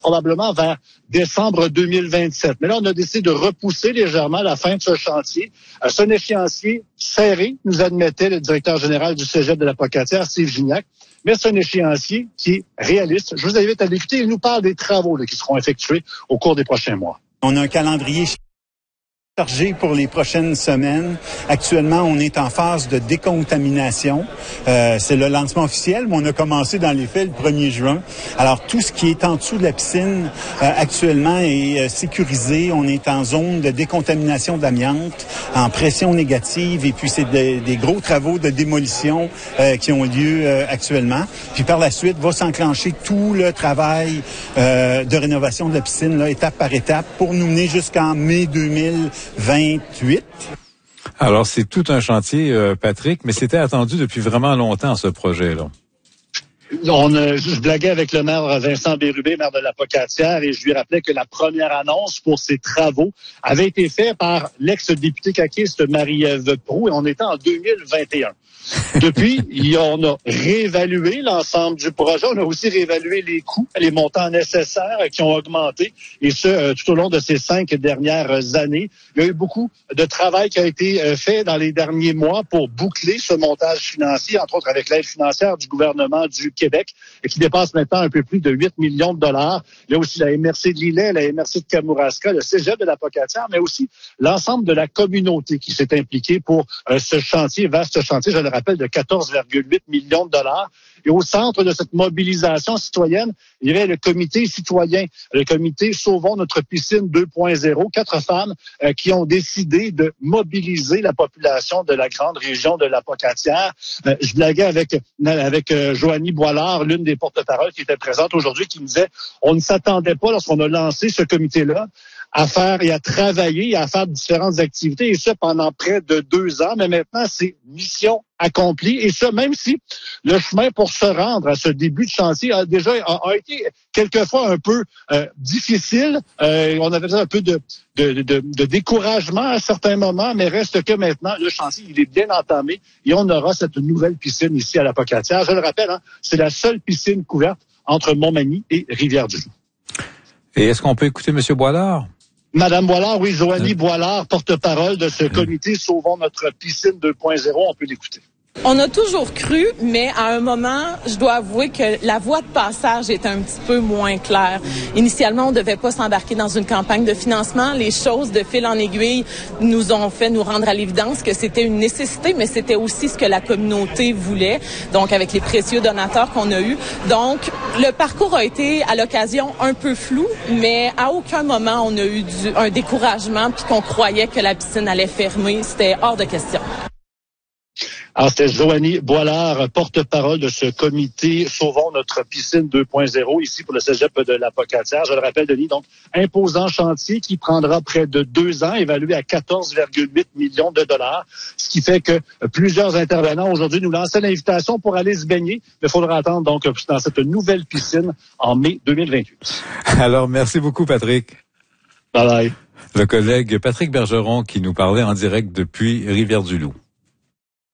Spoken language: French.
probablement vers décembre 2027. Mais là, on a décidé de repousser légèrement la fin de ce chantier. C'est un échéancier serré, nous admettait le directeur général du Cégep de la Pocatière, Steve Gignac. Mais c'est un échéancier qui est réaliste. Je vous invite à l'écouter. Il nous parle des travaux qui seront effectués au cours des prochains mois. On a un calendrier chargé pour les prochaines semaines. Actuellement, on est en phase de décontamination. C'est le lancement officiel, mais on a commencé dans les faits le 1er juin. Alors, tout ce qui est en dessous de la piscine actuellement est sécurisé. On est en zone de décontamination d'amiante, en pression négative, et puis c'est des gros travaux de démolition qui ont lieu actuellement. Puis par la suite, va s'enclencher tout le travail de rénovation de la piscine, là, étape par étape, pour nous mener jusqu'en mai 2028. Alors, c'est tout un chantier, Patrick, mais c'était attendu depuis vraiment longtemps, ce projet-là. Je blaguais avec le maire Vincent Bérubé, maire de la Pocatière, et je lui rappelais que la première annonce pour ces travaux avait été faite par l'ex-député caquiste Marie-Ève Proulx, et on était en 2021. Depuis, on a réévalué l'ensemble du projet. On a aussi réévalué les coûts, les montants nécessaires qui ont augmenté, et ce, tout au long de ces 5 dernières années. Il y a eu beaucoup de travail qui a été fait dans les derniers mois pour boucler ce montage financier, entre autres avec l'aide financière du gouvernement du Québec, et qui dépasse maintenant un peu plus de 8 millions de dollars. Il y a aussi la MRC de Lillet, la MRC de Kamouraska, le Cégep de la Pocatière, mais aussi l'ensemble de la communauté qui s'est impliquée pour ce chantier, vaste chantier, je le rappelle, de 14,8 millions de dollars. Et au centre de cette mobilisation citoyenne, il y avait le comité citoyen, le comité Sauvons notre piscine 2.0, 4 femmes qui ont décidé de mobiliser la population de la grande région de la Pocatière. Je blaguais avec Joanie Boilard, l'une des porte-paroles qui était présente aujourd'hui, qui me disait on ne s'attendait pas, lorsqu'on a lancé ce comité-là, à faire et à travailler et à faire différentes activités, et ça pendant près de 2 ans. Mais maintenant, c'est mission accomplie, et ça, même si le chemin pour se rendre à ce début de chantier a été quelquefois un peu difficile. On avait un peu de découragement à certains moments, mais reste que maintenant, le chantier, il est bien entamé, et on aura cette nouvelle piscine ici à la Pocatière. Je le rappelle, c'est la seule piscine couverte entre Montmagny et Rivière-du-Loup. Et est-ce qu'on peut écouter M. Boilard? Madame Boilard, oui, Joanie Boilard, porte-parole de ce comité Sauvons notre piscine 2.0, on peut l'écouter. On a toujours cru, mais à un moment, je dois avouer que la voie de passage est un petit peu moins claire. Initialement, on ne devait pas s'embarquer dans une campagne de financement. Les choses, de fil en aiguille, nous ont fait nous rendre à l'évidence que c'était une nécessité, mais c'était aussi ce que la communauté voulait, donc avec les précieux donateurs qu'on a eus. Donc, le parcours a été, à l'occasion, un peu flou, mais à aucun moment on a eu un découragement puis qu'on croyait que la piscine allait fermer. C'était hors de question. Alors, c'était Joanie Boilard, porte-parole de ce comité Sauvons notre piscine 2.0 ici pour le Cégep de la Pocatière. Je le rappelle, Denis, donc imposant chantier qui prendra près de 2 ans, évalué à 14,8 millions de dollars, ce qui fait que plusieurs intervenants aujourd'hui nous lançaient l'invitation pour aller se baigner, mais il faudra attendre donc dans cette nouvelle piscine en mai 2028. Alors, merci beaucoup, Patrick. Bye bye. Le collègue Patrick Bergeron qui nous parlait en direct depuis Rivière-du-Loup.